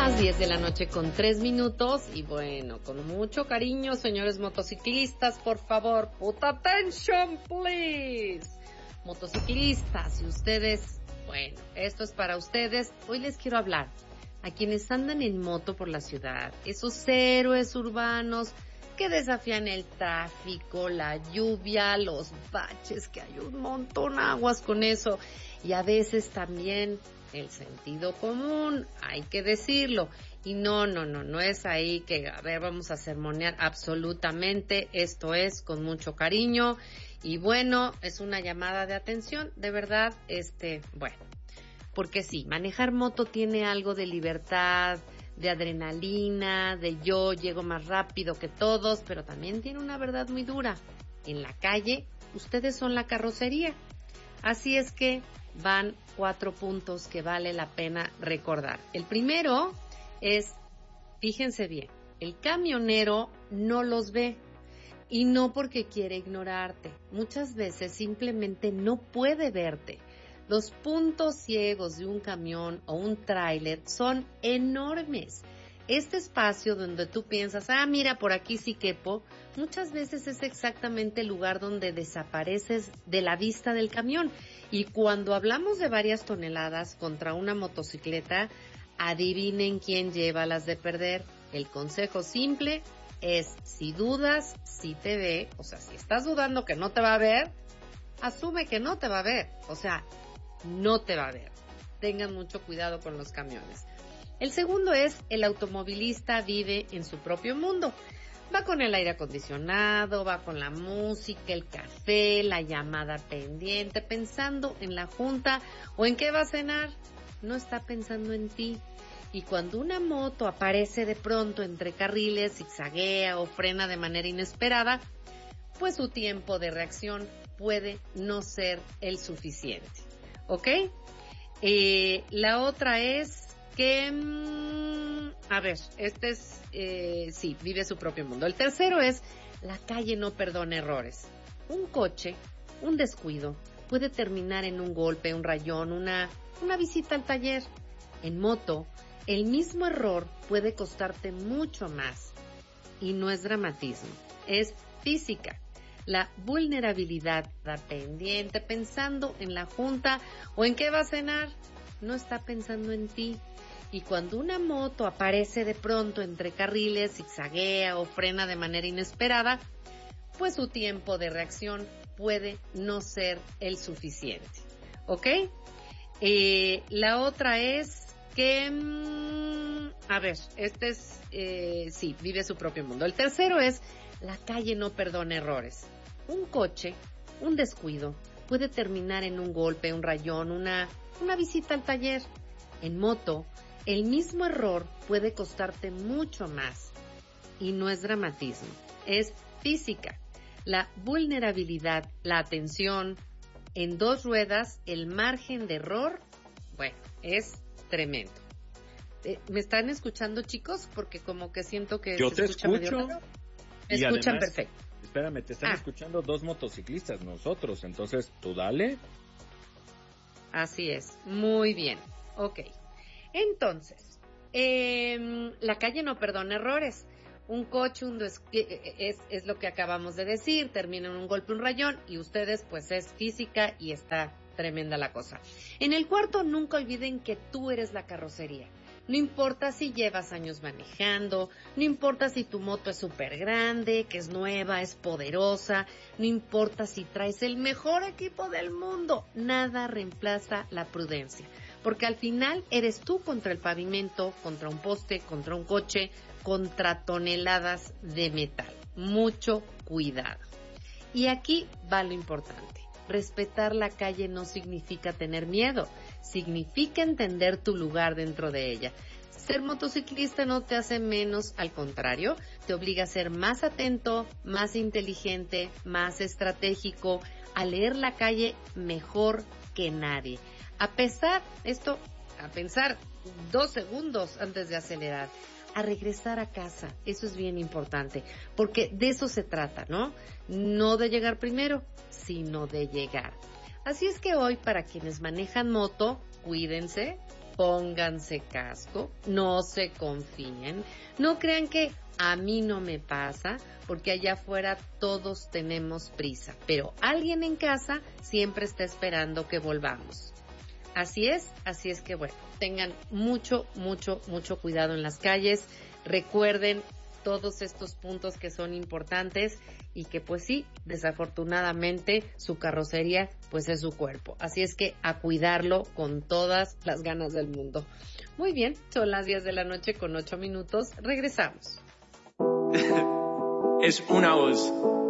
las 10 de la noche con 3 minutos y bueno, con mucho cariño, señores motociclistas, por favor, put attention, please. Motociclistas, y ustedes, bueno, esto es para ustedes. Hoy les quiero hablar a quienes andan en moto por la ciudad, esos héroes urbanos que desafían el tráfico, la lluvia, los baches, que hay un montón aguas con eso, y a veces también el sentido común, hay que decirlo. Y no es ahí que, a ver, vamos a sermonear absolutamente. Esto es con mucho cariño. Y bueno, es una llamada de atención, de verdad, bueno. Porque sí, manejar moto tiene algo de libertad, de adrenalina, de yo llego más rápido que todos, pero también tiene una verdad muy dura. En la calle, ustedes son la carrocería. Así es que van 4 puntos que vale la pena recordar. El primero es, fíjense bien, el camionero no los ve y no porque quiere ignorarte. Muchas veces simplemente no puede verte. Los puntos ciegos de un camión o un tráiler son enormes. Este espacio donde tú piensas, mira, por aquí sí quepo, muchas veces es exactamente el lugar donde desapareces de la vista del camión. Y cuando hablamos de varias toneladas contra una motocicleta, adivinen quién lleva las de perder. El consejo simple es, si dudas, si te ve, o sea, si estás dudando que no te va a ver, asume que no te va a ver, o sea, no te va a ver. Tengan mucho cuidado con los camiones. El segundo es, el automovilista vive en su propio mundo. Va con el aire acondicionado, va con la música, el café, la llamada pendiente, pensando en la junta o en qué va a cenar. No está pensando en ti. Y cuando una moto aparece de pronto entre carriles, zigzaguea o frena de manera inesperada, pues su tiempo de reacción puede no ser el suficiente. ¿Ok? La otra es que, sí, vive su propio mundo. El tercero es, la calle no perdona errores. Un coche, un descuido, puede terminar en un golpe, un rayón, una visita al taller. En moto, el mismo error puede costarte mucho más. Y no es dramatismo, es física. La vulnerabilidad, la pendiente, pensando en la junta o en qué va a cenar, no está pensando en ti. Y cuando una moto aparece de pronto entre carriles, zigzaguea o frena de manera inesperada, pues su tiempo de reacción puede no ser el suficiente. ¿Ok? La otra es que, sí, vive su propio mundo. El tercero es, la calle no perdona errores. Un coche, un descuido, puede terminar en un golpe, un rayón, una visita al taller. En moto, el mismo error puede costarte mucho más. Y no es dramatismo, es física. La vulnerabilidad, la atención, en 2 ruedas, el margen de error, bueno, es tremendo. ¿Me están escuchando, chicos? Porque como que siento que yo se te escucha escucho. medio raro. Me Y escuchan además, perfecto. Espérame, te están escuchando 2 motociclistas, nosotros, entonces tú dale. Así es, muy bien, ok. Entonces, la calle no perdona errores. Un coche, es lo que acabamos de decir, termina en un golpe, un rayón, y ustedes pues es física y está tremenda la cosa. En el cuarto, nunca olviden que tú eres la carrocería. No importa si llevas años manejando, no importa si tu moto es súper grande, que es nueva, es poderosa, no importa si traes el mejor equipo del mundo, nada reemplaza la prudencia. Porque al final eres tú contra el pavimento, contra un poste, contra un coche, contra toneladas de metal. Mucho cuidado. Y aquí va lo importante. Respetar la calle no significa tener miedo, significa entender tu lugar dentro de ella. Ser motociclista no te hace menos, al contrario, te obliga a ser más atento, más inteligente, más estratégico, a leer la calle mejor que nadie. A pensar 2 segundos antes de acelerar, a regresar a casa, eso es bien importante, porque de eso se trata, ¿no? No de llegar primero, sino de llegar. Así es que hoy, para quienes manejan moto, cuídense, pónganse casco, no se confíen, no crean que a mí no me pasa, porque allá afuera todos tenemos prisa, pero alguien en casa siempre está esperando que volvamos. Así es que bueno, tengan mucho cuidado en las calles, recuerden todos estos puntos que son importantes y que pues sí, desafortunadamente su carrocería pues es su cuerpo. Así es que a cuidarlo con todas las ganas del mundo. Muy bien, son las 10 de la noche con 8 minutos, regresamos. Es una voz.